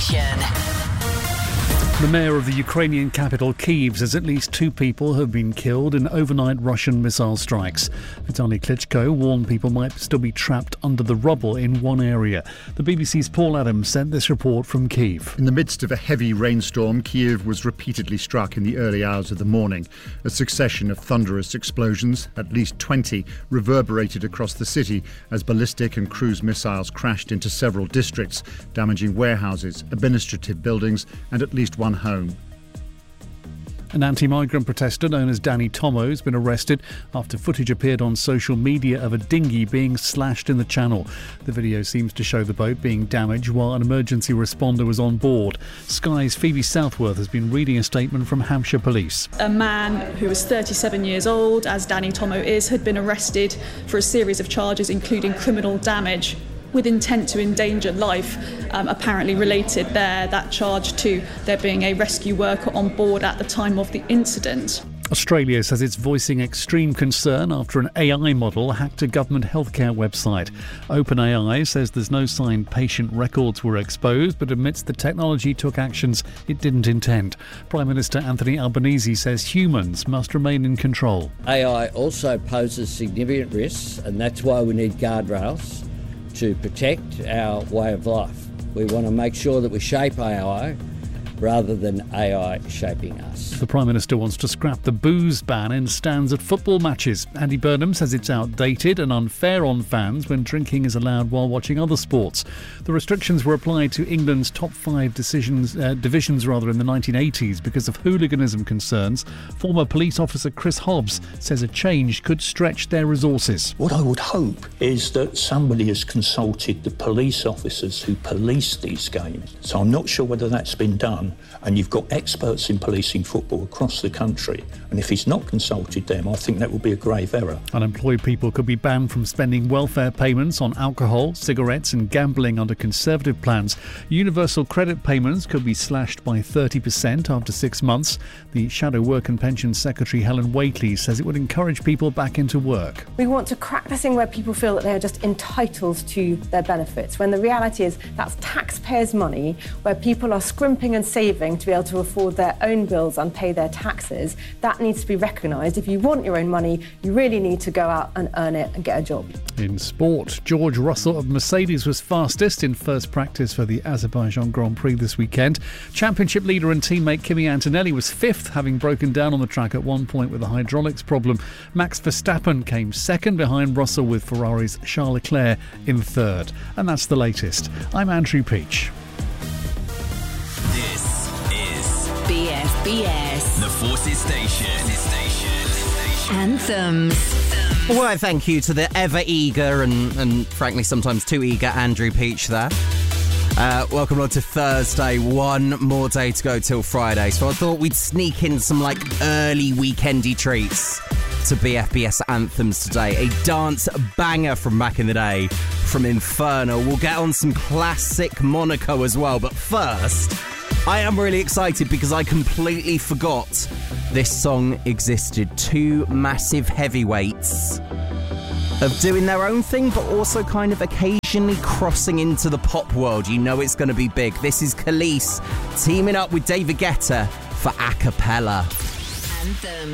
Station. The mayor of the Ukrainian capital, Kyiv, says at least 2 people have been killed in overnight Russian missile strikes. Vitaly Klitschko warned people might still be trapped under the rubble in one area. The BBC's Paul Adams sent this report from Kyiv. In the midst of a heavy rainstorm, Kyiv was repeatedly struck in the early hours of the morning. A succession of thunderous explosions, at least 20, reverberated across the city as ballistic and cruise missiles crashed into several districts, damaging warehouses, administrative buildings and at least one home. An anti-migrant protester known as Danny Tomo has been arrested after footage appeared on social media of a dinghy being slashed in the channel. The video seems to show the boat being damaged while an emergency responder was on board. Sky's Phoebe Southworth has been reading a statement from Hampshire Police. A man who was 37 years old, as Danny Tomo is, had been arrested for a series of charges including criminal damage with intent to endanger life, apparently related that charge to there being a rescue worker on board at the time of the incident. Australia says it's voicing extreme concern after an AI model hacked a government healthcare website. OpenAI says there's no sign patient records were exposed, but admits the technology took actions it didn't intend. Prime Minister Anthony Albanese says humans must remain in control. AI also poses significant risks, and that's why we need guardrails to protect our way of life. We want to make sure that we shape AI rather than AI shaping us. The Prime Minister wants to scrap the booze ban in stands at football matches. Andy Burnham says it's outdated and unfair on fans when drinking is allowed while watching other sports. The restrictions were applied to England's top 5 divisions in the 1980s because of hooliganism concerns. Former police officer Chris Hobbs says a change could stretch their resources. What I would hope is that somebody has consulted the police officers who police these games. So I'm not sure whether that's been done. And you've got experts in policing football across the country. And if he's not consulted them, I think that would be a grave error. Unemployed people could be banned from spending welfare payments on alcohol, cigarettes and gambling under Conservative plans. Universal credit payments could be slashed by 30% after 6 months. The Shadow Work and Pensions Secretary Helen Whately says it would encourage people back into work. We want to crack this thing where people feel that they are just entitled to their benefits, when the reality is that's taxpayers' money, where people are scrimping and saving to be able to afford their own bills and pay their taxes. That needs to be recognised. If you want your own money, you really need to go out and earn it and get a job. In sport, George Russell of Mercedes was fastest in first practice for the Azerbaijan Grand Prix this weekend. Championship leader and teammate Kimi Antonelli was 5th, having broken down on the track at one point with a hydraulics problem. Max Verstappen came 2nd behind Russell, with Ferrari's Charles Leclerc in 3rd. And that's the latest. I'm Andrew Peach. This is BFBS, the Forces Station. Anthems. Well, thank you to the ever-eager and frankly sometimes too eager Andrew Peach there. Welcome on to Thursday. One more day to go till Friday. So I thought we'd sneak in some early weekendy treats to BFBS Anthems today. A dance banger from back in the day from Inferno. We'll get on some classic Monaco as well. But first, I am really excited because I completely forgot this song existed. 2 massive heavyweights of doing their own thing, but also kind of occasionally crossing into the pop world. You know it's going to be big. This is Khalees teaming up with David Guetta for A Cappella. Anthem.